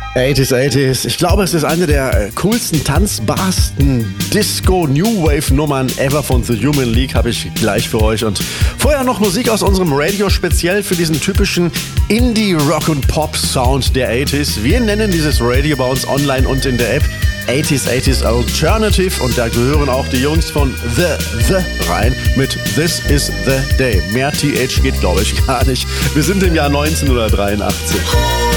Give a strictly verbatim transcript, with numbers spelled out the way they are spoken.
achtziger, achtziger. Ich glaube, es ist eine der coolsten, tanzbarsten Disco-New-Wave-Nummern ever von The Human League, habe ich gleich für euch. Und vorher noch Musik aus unserem Radio speziell für diesen typischen Indie-Rock- und Pop-Sound der achtziger. Wir nennen dieses Radio bei uns online und in der App achtziger, achtziger Alternative, und da gehören auch die Jungs von The The rein mit This Is The Day. Mehr T H geht, glaube ich, gar nicht. Wir sind im Jahr neunzehnhundertdreiundachtzig.